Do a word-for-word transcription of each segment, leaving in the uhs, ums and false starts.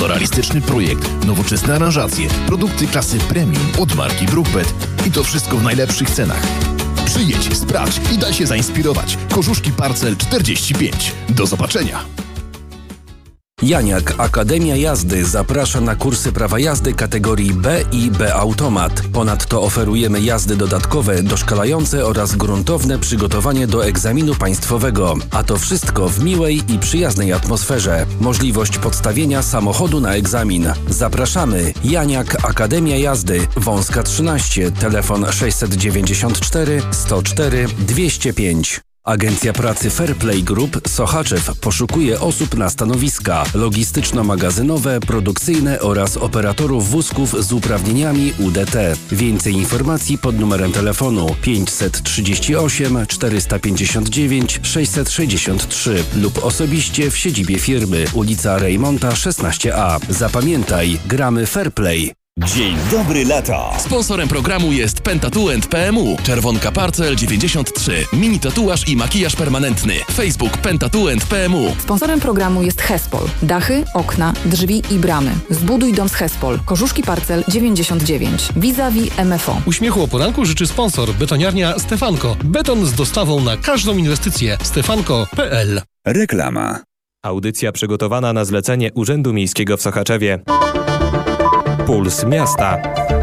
Fotorealistyczny projekt, nowoczesne aranżacje, produkty klasy premium od marki Brookbet i to wszystko w najlepszych cenach. Przyjedź, sprawdź i daj się zainspirować. Korzuszki Parcel czterdzieści pięć. Do zobaczenia. Janiak Akademia Jazdy zaprasza na kursy prawa jazdy kategorii B i B Automat. Ponadto oferujemy jazdy dodatkowe, doszkalające oraz gruntowne przygotowanie do egzaminu państwowego. A to wszystko w miłej i przyjaznej atmosferze. Możliwość podstawienia samochodu na egzamin. Zapraszamy. Janiak Akademia Jazdy. Wąska trzynaście. Telefon sześćset dziewięćdziesiąt cztery sto cztery dwieście pięć. Agencja Pracy Fairplay Group Sochaczew poszukuje osób na stanowiska logistyczno-magazynowe, produkcyjne oraz operatorów wózków z uprawnieniami U D T. Więcej informacji pod numerem telefonu pięćset trzydzieści osiem czterysta pięćdziesiąt dziewięć sześćset sześćdziesiąt trzy lub osobiście w siedzibie firmy, ulica Rejmonta szesnaście A. Zapamiętaj, gramy Fairplay. Dzień dobry lata. Sponsorem programu jest Pentatouand P M U. Czerwonka Parcel dziewięćdziesiąt trzy. Mini tatuaż i makijaż permanentny. Facebook Pentatouand P M U. Sponsorem programu jest Hespol. Dachy, okna, drzwi i bramy. Zbuduj dom z Hespol. Korzuszki Parcel dziewięćdziesiąt dziewięć. Vis-a-vis M F O. Uśmiechu o poranku życzy sponsor. Betoniarnia Stefanko. Beton z dostawą na każdą inwestycję. stefanko kropka p l. Reklama. Audycja przygotowana na zlecenie Urzędu Miejskiego w Sochaczewie. Puls Miasta.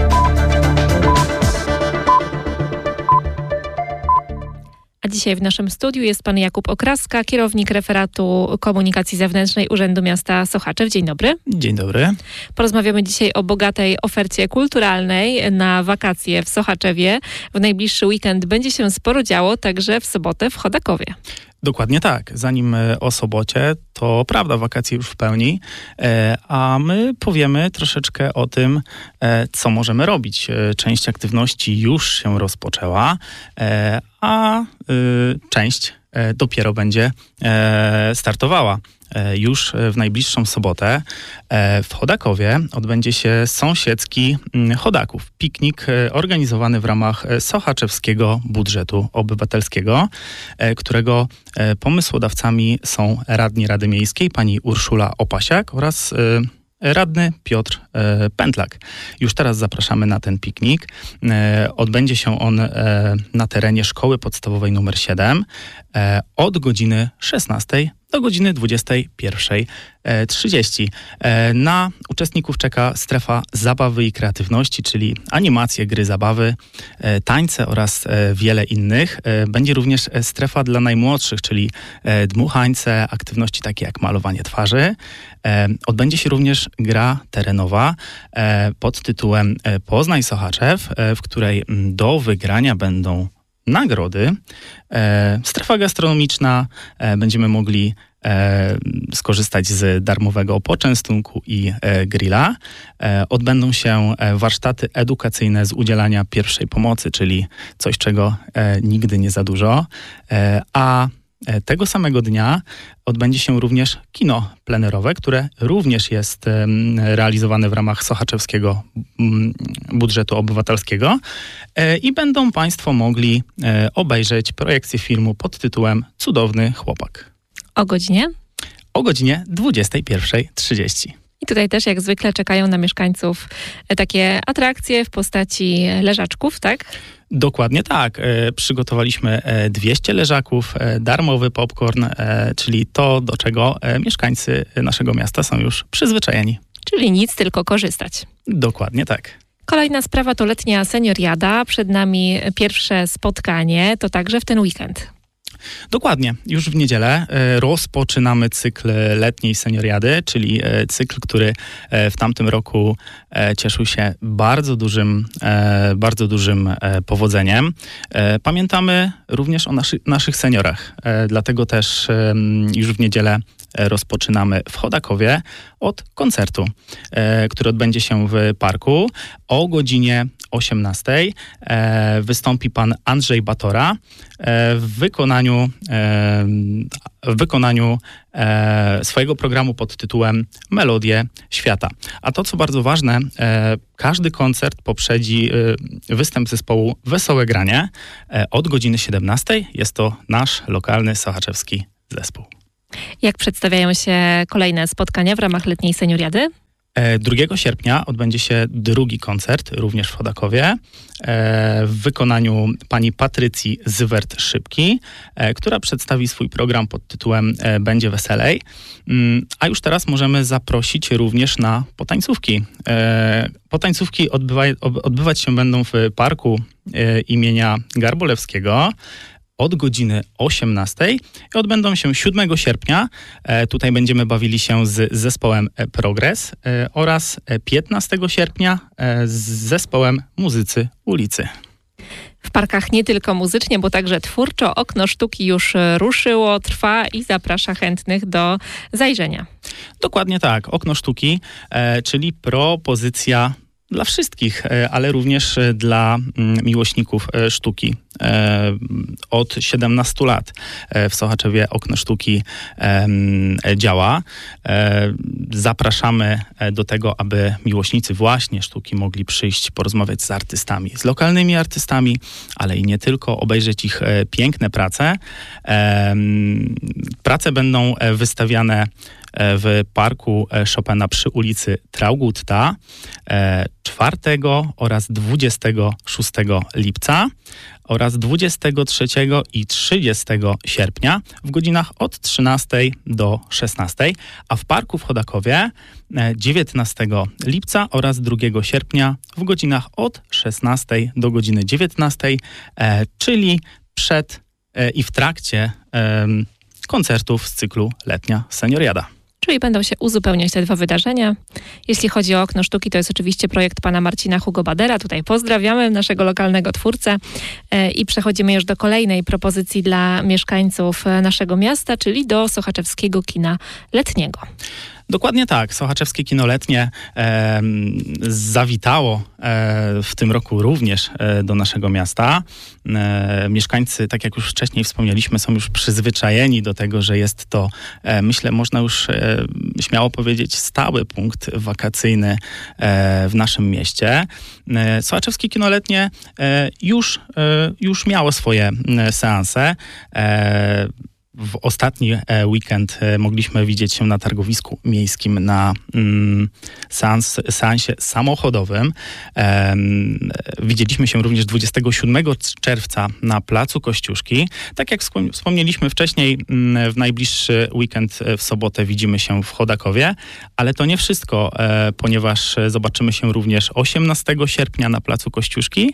A dzisiaj w naszym studiu jest pan Jakub Okraska, kierownik referatu komunikacji zewnętrznej Urzędu Miasta Sochaczew. Dzień dobry. Dzień dobry. Porozmawiamy dzisiaj o bogatej ofercie kulturalnej na wakacje w Sochaczewie. W najbliższy weekend będzie się sporo działo, także w sobotę w Chodakowie. Dokładnie tak. Zanim o sobocie, to prawda, wakacje już w pełni, a my powiemy troszeczkę o tym, co możemy robić. Część aktywności już się rozpoczęła, a część dopiero będzie startowała. Już w najbliższą sobotę w Chodakowie odbędzie się sąsiedzki Chodaków. Piknik organizowany w ramach sochaczewskiego budżetu obywatelskiego, którego pomysłodawcami są radni Rady Miejskiej pani Urszula Opasiak oraz radny Piotr e, Pętlak. Już teraz zapraszamy na ten piknik. E, odbędzie się on e, na terenie Szkoły Podstawowej numer siedem e, od godziny szesnastej do godziny dwudziestej pierwszej trzydzieści. E, na uczestników czeka strefa zabawy i kreatywności, czyli animacje, gry, zabawy, e, tańce oraz e, wiele innych. E, będzie również strefa dla najmłodszych, czyli e, dmuchańce, aktywności takie jak malowanie twarzy. E, odbędzie się również gra terenowa e, pod tytułem e, Poznań Sochaczew, e, w której m, do wygrania będą nagrody. E, strefa gastronomiczna, e, będziemy mogli e, skorzystać z darmowego poczęstunku i e, grilla. E, odbędą się warsztaty edukacyjne z udzielania pierwszej pomocy, czyli coś, czego e, nigdy nie za dużo. E, a tego samego dnia odbędzie się również kino plenerowe, które również jest realizowane w ramach sochaczewskiego budżetu obywatelskiego i będą Państwo mogli obejrzeć projekcję filmu pod tytułem Cudowny chłopak. O godzinie? O godzinie dwudziestej pierwszej trzydzieści. I tutaj też jak zwykle czekają na mieszkańców takie atrakcje w postaci leżaczków, tak? Dokładnie tak. E, przygotowaliśmy dwieście leżaków, e, darmowy popcorn, e, czyli to, do czego e, mieszkańcy naszego miasta są już przyzwyczajeni. Czyli nic, tylko korzystać. Dokładnie tak. Kolejna sprawa to letnia senioriada. Przed nami pierwsze spotkanie, to także w ten weekend. Dokładnie. Już w niedzielę e, rozpoczynamy cykl letniej senioriady, czyli e, cykl, który e, w tamtym roku e, cieszył się bardzo dużym, e, bardzo dużym e, powodzeniem. E, pamiętamy również o naszy, naszych seniorach, e, dlatego też e, już w niedzielę rozpoczynamy w Chodakowie od koncertu, e, który odbędzie się w parku. O godzinie osiemnastej e, wystąpi pan Andrzej Batora e, w wykonaniu, e, w wykonaniu e, swojego programu pod tytułem Melodie Świata. A to, co bardzo ważne, e, każdy koncert poprzedzi e, występ zespołu Wesołe Granie. E, od godziny siedemnastej jest to nasz lokalny sochaczewski zespół. Jak przedstawiają się kolejne spotkania w ramach letniej senioriady? drugiego sierpnia odbędzie się drugi koncert, również w Chodakowie, w wykonaniu pani Patrycji Zywert-Szybki, która przedstawi swój program pod tytułem Będzie weselej. A już teraz możemy zaprosić również na potańcówki. Potańcówki odbywa, odbywać się będą w parku imienia Garbolewskiego od godziny osiemnastej i odbędą się siódmego sierpnia. E, tutaj będziemy bawili się z zespołem Progres e, oraz piętnastego sierpnia e, z zespołem Muzycy Ulicy. W parkach nie tylko muzycznie, bo także twórczo. Okno Sztuki już ruszyło, trwa i zaprasza chętnych do zajrzenia. Dokładnie tak. Okno Sztuki, e, czyli propozycja dla wszystkich, ale również dla miłośników sztuki. Od siedemnastu lat w Sochaczewie Okno Sztuki działa. Zapraszamy do tego, aby miłośnicy właśnie sztuki mogli przyjść, porozmawiać z artystami, z lokalnymi artystami, ale i nie tylko, obejrzeć ich piękne prace. Prace będą wystawiane w parku Chopina przy ulicy Traugutta czwartego oraz dwudziestego szóstego lipca oraz dwudziestego trzeciego i trzydziestego sierpnia w godzinach od trzynastej do szesnastej, a w parku w Chodakowie dziewiętnastego lipca oraz drugiego sierpnia w godzinach od szesnastej do godziny dziewiętnastej, czyli przed i w trakcie koncertów z cyklu Letnia Senioriada. Czyli będą się uzupełniać te dwa wydarzenia. Jeśli chodzi o Okno Sztuki, to jest oczywiście projekt pana Marcina Hugo Badera. Tutaj pozdrawiamy naszego lokalnego twórcę i przechodzimy już do kolejnej propozycji dla mieszkańców naszego miasta, czyli do Sochaczewskiego Kina Letniego. Dokładnie tak. Sochaczewskie Kino Letnie e, zawitało e, w tym roku również e, do naszego miasta. E, mieszkańcy, tak jak już wcześniej wspomnieliśmy, są już przyzwyczajeni do tego, że jest to, e, myślę, można już e, śmiało powiedzieć, stały punkt wakacyjny e, w naszym mieście. E, Sochaczewskie Kino Letnie e, już, e, już miało swoje e, seanse. E, W ostatni weekend mogliśmy widzieć się na targowisku miejskim na mm, seans, seansie samochodowym. Um, widzieliśmy się również dwudziestego siódmego czerwca na Placu Kościuszki. Tak jak wspomnieliśmy wcześniej, w najbliższy weekend w sobotę widzimy się w Chodakowie, ale to nie wszystko, e, ponieważ zobaczymy się również osiemnastego sierpnia na Placu Kościuszki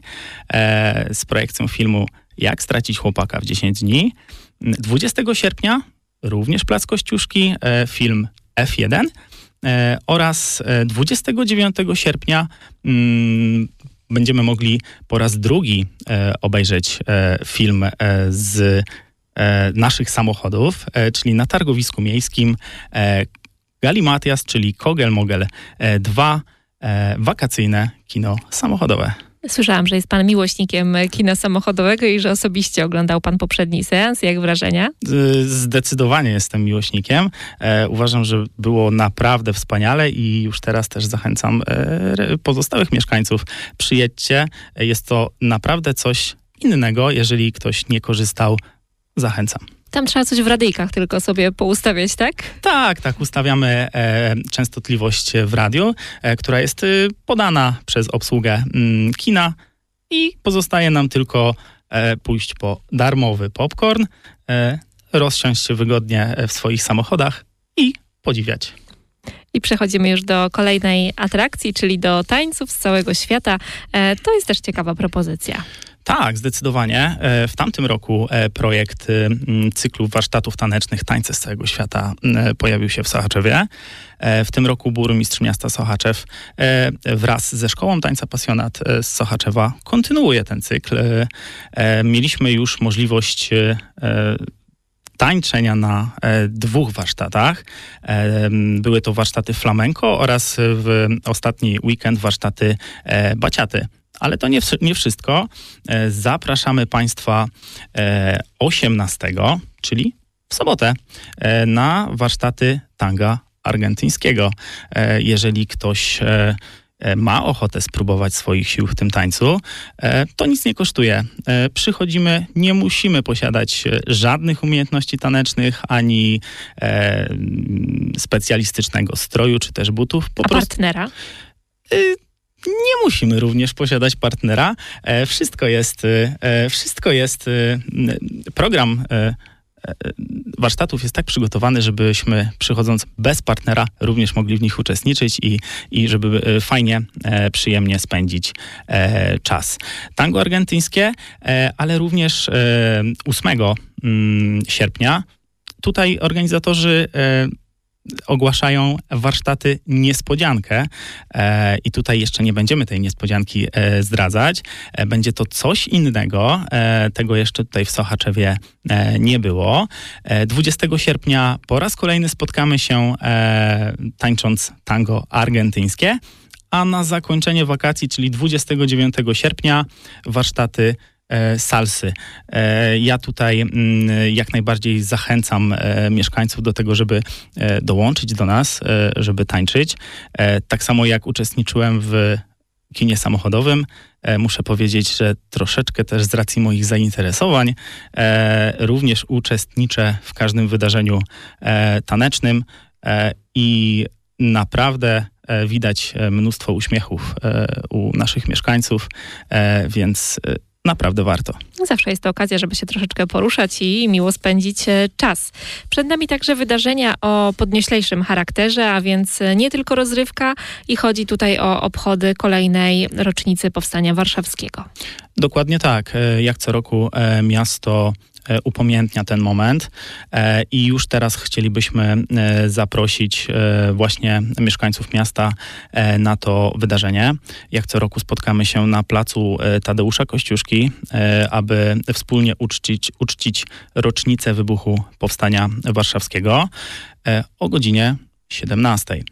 e, z projekcją filmu Jak stracić chłopaka w dziesięć dni. dwudziestego sierpnia również Plac Kościuszki, e, film F jeden e, oraz dwudziestego dziewiątego sierpnia mm, będziemy mogli po raz drugi e, obejrzeć e, film e, z e, naszych samochodów, e, czyli na targowisku miejskim e, Galimatias, czyli Kogel Mogel dwa, e, wakacyjne kino samochodowe. Słyszałam, że jest pan miłośnikiem kina samochodowego i że osobiście oglądał pan poprzedni seans. Jak wrażenia? Zdecydowanie jestem miłośnikiem. E, uważam, że było naprawdę wspaniale i już teraz też zachęcam e, pozostałych mieszkańców. Przyjedźcie. Jest to naprawdę coś innego. Jeżeli ktoś nie korzystał, zachęcam. Tam trzeba coś w radyjkach tylko sobie poustawiać, tak? Tak, tak. Ustawiamy e, częstotliwość w radiu, e, która jest e, podana przez obsługę m, kina i pozostaje nam tylko e, pójść po darmowy popcorn, e, rozsiąść się wygodnie w swoich samochodach i podziwiać. I przechodzimy już do kolejnej atrakcji, czyli do tańców z całego świata. E, to jest też ciekawa propozycja. Tak, zdecydowanie. W tamtym roku projekt cyklu warsztatów tanecznych Tańce z całego świata pojawił się w Sochaczewie. W tym roku burmistrz miasta Sochaczew wraz ze Szkołą Tańca Pasjonat z Sochaczewa kontynuuje ten cykl. Mieliśmy już możliwość tańczenia na e, dwóch warsztatach. E, były to warsztaty flamenco oraz w ostatni weekend warsztaty e, baciaty. Ale to nie, nie wszystko. E, zapraszamy Państwa e, osiemnastego, czyli w sobotę, e, na warsztaty tanga argentyńskiego. E, jeżeli ktoś e, ma ochotę spróbować swoich sił w tym tańcu, to nic nie kosztuje. Przychodzimy, nie musimy posiadać żadnych umiejętności tanecznych, ani specjalistycznego stroju, czy też butów. Po A prostu, partnera? Nie musimy również posiadać partnera. Wszystko jest, wszystko jest program warsztatów jest tak przygotowany, żebyśmy przychodząc bez partnera również mogli w nich uczestniczyć i, i żeby fajnie, przyjemnie spędzić czas. Tango argentyńskie, ale również ósmego sierpnia tutaj organizatorzy ogłaszają warsztaty niespodziankę e, i tutaj jeszcze nie będziemy tej niespodzianki e, zdradzać. E, będzie to coś innego. E, tego jeszcze tutaj w Sochaczewie e, nie było. E, dwudziestego sierpnia po raz kolejny spotkamy się e, tańcząc tango argentyńskie, a na zakończenie wakacji, czyli dwudziestego dziewiątego sierpnia warsztaty salsy. Ja tutaj jak najbardziej zachęcam mieszkańców do tego, żeby dołączyć do nas, żeby tańczyć. Tak samo jak uczestniczyłem w kinie samochodowym, muszę powiedzieć, że troszeczkę też z racji moich zainteresowań również uczestniczę w każdym wydarzeniu tanecznym i naprawdę widać mnóstwo uśmiechów u naszych mieszkańców, więc naprawdę warto. Zawsze jest to okazja, żeby się troszeczkę poruszać i miło spędzić czas. Przed nami także wydarzenia o podnieślejszym charakterze, a więc nie tylko rozrywka i chodzi tutaj o obchody kolejnej rocznicy Powstania Warszawskiego. Dokładnie tak. Jak co roku miasto upamiętnia ten moment i już teraz chcielibyśmy zaprosić właśnie mieszkańców miasta na to wydarzenie. Jak co roku spotkamy się na placu Tadeusza Kościuszki, aby wspólnie uczcić, uczcić rocznicę wybuchu Powstania Warszawskiego o godzinie siedemnastej.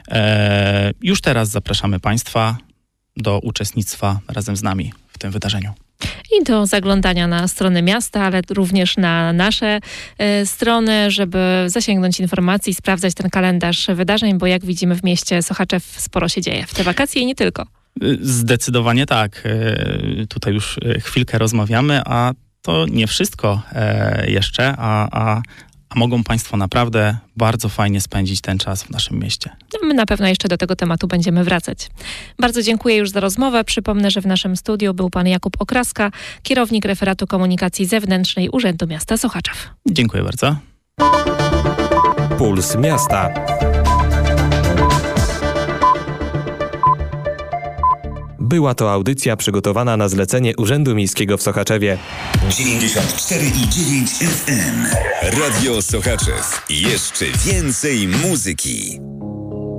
Już teraz zapraszamy Państwa do uczestnictwa razem z nami w tym wydarzeniu. I do zaglądania na strony miasta, ale również na nasze y, strony, żeby zasięgnąć informacji, sprawdzać ten kalendarz wydarzeń, bo jak widzimy w mieście Sochaczew sporo się dzieje w te wakacje i nie tylko. Zdecydowanie tak. Tutaj już chwilkę rozmawiamy, a to nie wszystko jeszcze, a, a, a mogą Państwo naprawdę bardzo fajnie spędzić ten czas w naszym mieście. My na pewno jeszcze do tego tematu będziemy wracać. Bardzo dziękuję już za rozmowę. Przypomnę, że w naszym studiu był pan Jakub Okraska, kierownik referatu komunikacji zewnętrznej Urzędu Miasta Sochaczew. Dziękuję bardzo. Puls Miasta. Była to audycja przygotowana na zlecenie Urzędu Miejskiego w Sochaczewie. dziewięćdziesiąt cztery i dziewięć F M. Radio Sochaczew. Jeszcze więcej muzyki.